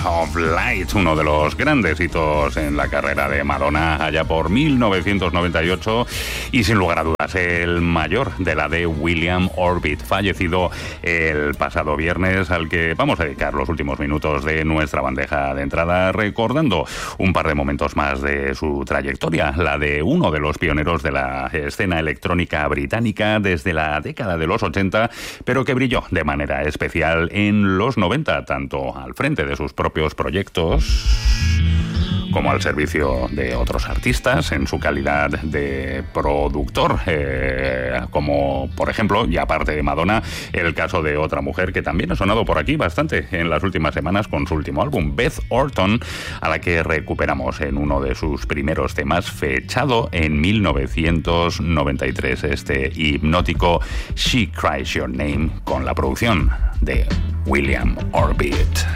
of Light, uno de los grandes hitos en la carrera de Madonna allá por 1998 y sin lugar a dudas el mayor de la de William Orbit, fallecido el pasado viernes, al que vamos a dedicar los últimos minutos de nuestra bandeja de entrada recordando un par de momentos más de su trayectoria, la de uno de los pioneros de la escena electrónica británica desde la década de los 80, pero que brilló de manera especial en los 90, tanto al frente de sus propios proyectos como al servicio de otros artistas en su calidad de productor, como por ejemplo, y aparte de Madonna, el caso de otra mujer que también ha sonado por aquí bastante en las últimas semanas con su último álbum, Beth Orton, a la que recuperamos en uno de sus primeros temas, fechado en 1993, este hipnótico She Cries Your Name, con la producción de William Orbit.